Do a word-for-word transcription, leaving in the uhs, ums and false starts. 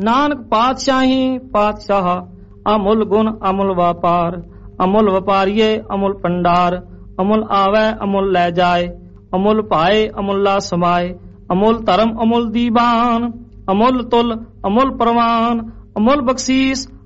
नानक पातशाही पातशाह, अमुल गुण अमुल व्यापार, अमुल व्यापारिये अमुल पंडार, अमुल आवे अमुल लै जाए, अमुल पाए अमुल्ला समाए, अमुल धर्म अमुल दीवान, अमुल तुल अमुल प्रवान, अमुल बख्शीस